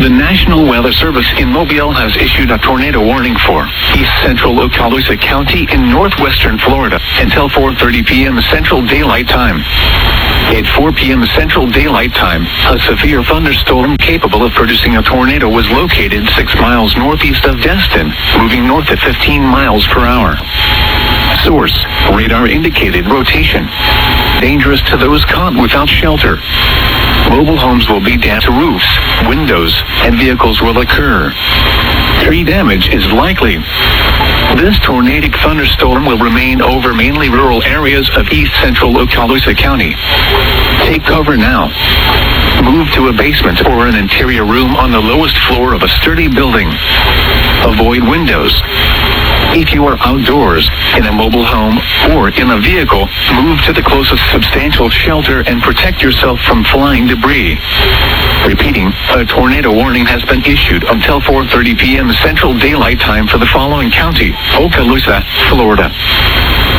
The National Weather Service in Mobile has issued a tornado warning for east central Okaloosa County in northwestern Florida until 4:30 p.m. Central Daylight Time. At 4 p.m. Central Daylight Time, a severe thunderstorm capable of producing a tornado was located 6 miles northeast of Destin, moving north at 15 miles per hour. Source: radar indicated rotation. Dangerous to those caught without shelter. Mobile homes will be damaged to roofs, windows, and vehicles will occur. Tree damage is likely. This tornadic thunderstorm will remain over mainly rural areas of east central Okaloosa County. Take cover now. Move to a basement or an interior room on the lowest floor of a sturdy building. Avoid windows. If you are outdoors, in a mobile home, or in a vehicle, move to the closest substantial shelter and protect yourself from flying debris. Repeating, a tornado warning has been issued until 4:30 p.m. Central Daylight Time for the following county: Okaloosa, Florida.